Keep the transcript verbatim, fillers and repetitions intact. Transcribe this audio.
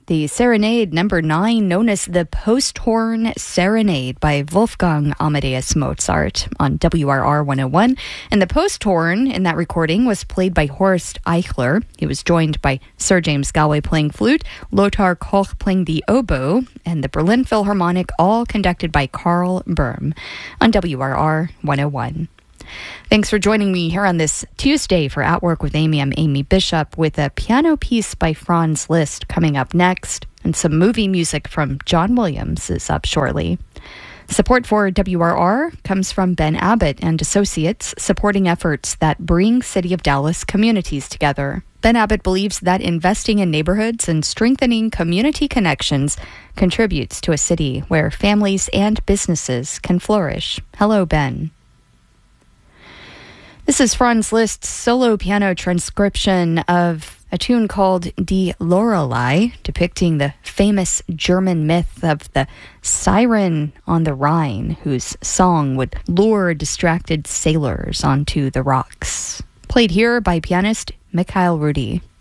the Serenade number nine, known as the Posthorn Serenade by Wolfgang Amadeus Mozart on W R R one oh one. And the posthorn in that recording was played by Horst Eichler. He was joined by Sir James Galway playing flute, Lothar Koch playing the oboe, and the Berlin Philharmonic, all conducted by Karl Böhm on W R R one oh one. Thanks for joining me here on this Tuesday for At Work with Amy. I'm Amy Bishop with a piano piece by Franz Liszt coming up next, and some movie music from John Williams is up shortly. Support for W R R comes from Ben Abbott and Associates, supporting efforts that bring City of Dallas communities together. Ben Abbott believes that investing in neighborhoods and strengthening community connections contributes to a city where families and businesses can flourish. Hello, Ben. This is Franz Liszt's solo piano transcription of a tune called Die Lorelei, depicting the famous German myth of the siren on the Rhine, whose song would lure distracted sailors onto the rocks. Played here by pianist Mikhail Rudy.